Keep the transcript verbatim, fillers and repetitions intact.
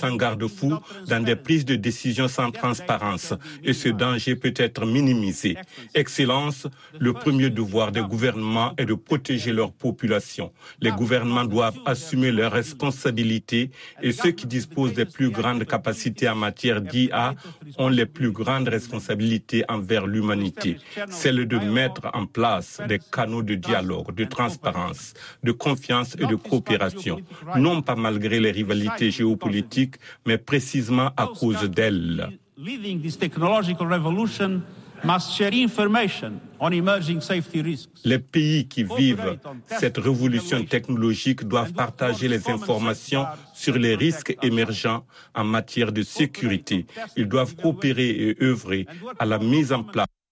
sans garde-fou dans des prises de décision sans transparence. Et ce danger peut être minimisé. Excellence, le premier devoir des gouvernements est de protéger leur population. Les gouvernements doivent assumer leurs responsabilités et ceux qui disposent des plus grandes capacités en matière d'I A ont les plus grandes responsabilités envers l'humanité. Celle de mettre en place des canaux de dialogue, de transparence, de confiance et de coopération. Non pas malgré les rivalités géopolitiques, mais précisément à cause d'elles. Les pays qui vivent cette révolution technologique doivent partager les informations sur les risques émergents en matière de sécurité. Ils doivent coopérer et œuvrer à la mise en place